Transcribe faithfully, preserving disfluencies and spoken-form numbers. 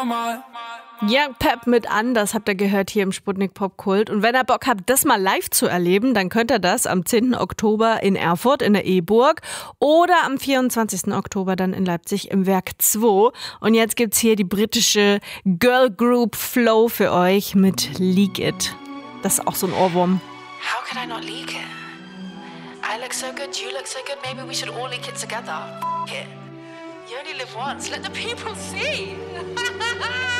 Young Pep mit Anders habt ihr gehört hier im Sputnik Popkult. Und wenn ihr Bock habt, das mal live zu erleben, dann könnt ihr das am zehnten Oktober in Erfurt in der E-Burg oder am vierundzwanzigsten Oktober dann in Leipzig im Werk zwei. Und jetzt gibt's hier die britische Girl Group Flow für euch mit Leak It. Das ist auch so ein Ohrwurm. How could I not leak it? I look so good, you look so good, maybe we should all leak it together. F*** it. You only live once, let the people see.